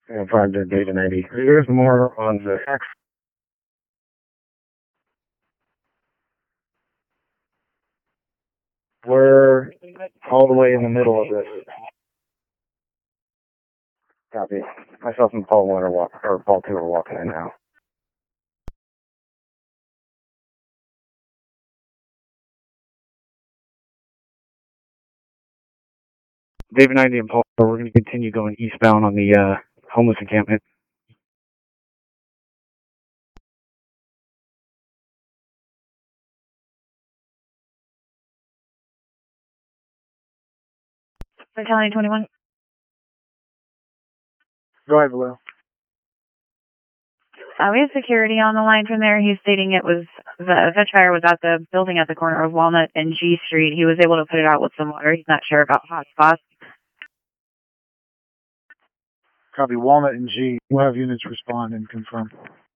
and 5 to Data 90. There's more on the X. We're all the way in the middle of this. Copy. Myself and Paul 1 or Paul 2 are walking in now. David 90 and Paul, we're going to continue going eastbound on the homeless encampment. County 21. Go ahead, Blue. We have security on the line from there. He's stating it was the fire was at the building at the corner of Walnut and G Street. He was able to put it out with some water. He's not sure about hot spots. Copy. Walnut and G. We'll have units respond and confirm.